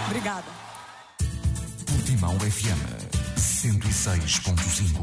Obrigada. Portimão FM 106.5.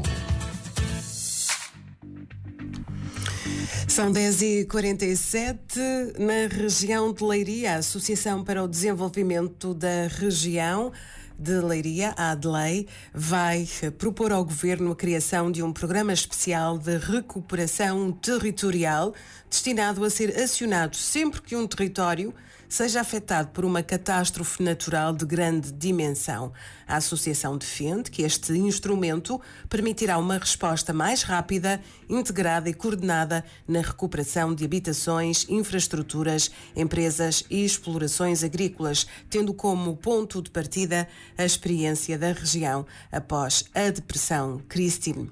São 10h47. Na região de Leiria, a Associação para o Desenvolvimento da Região de Leiria, a ADLEI, vai propor ao Governo a criação de um programa especial de recuperação territorial destinado a ser acionado sempre que um território seja afetado por uma catástrofe natural de grande dimensão. A Associação defende que este instrumento permitirá uma resposta mais rápida, integrada e coordenada na recuperação de habitações, infraestruturas, empresas e explorações agrícolas, tendo como ponto de partida a experiência da região após a Depressão Christine.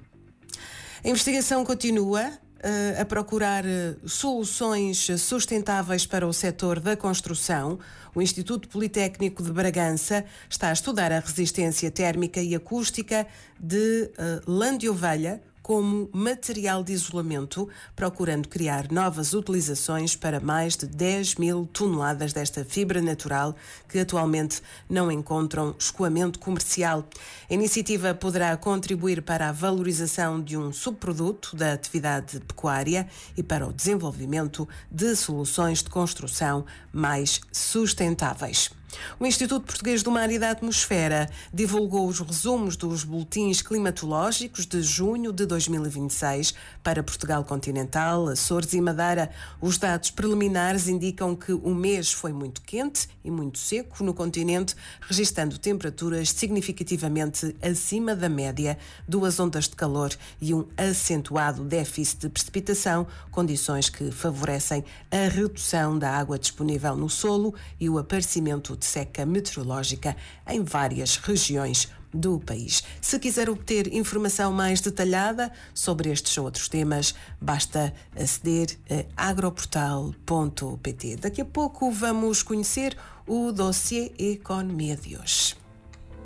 A investigação continua a procurar soluções sustentáveis para o setor da construção. O Instituto Politécnico de Bragança está a estudar a resistência térmica e acústica de lã de ovelha como material de isolamento, procurando criar novas utilizações para mais de 10.000 toneladas desta fibra natural que atualmente não encontram escoamento comercial. A iniciativa poderá contribuir para a valorização de um subproduto da atividade pecuária e para o desenvolvimento de soluções de construção mais sustentáveis. O Instituto Português do Mar e da Atmosfera divulgou os resumos dos boletins climatológicos de junho de 2026 para Portugal continental, Açores e Madeira. Os dados preliminares indicam que o mês foi muito quente e muito seco no continente, registando temperaturas significativamente acima da média, 2 ondas de calor e um acentuado déficit de precipitação, condições que favorecem a redução da água disponível no solo e o aparecimento de seca meteorológica em várias regiões do país. Se quiser obter informação mais detalhada sobre estes outros temas, basta aceder a agroportal.pt. Daqui a pouco vamos conhecer o dossiê Economia de hoje.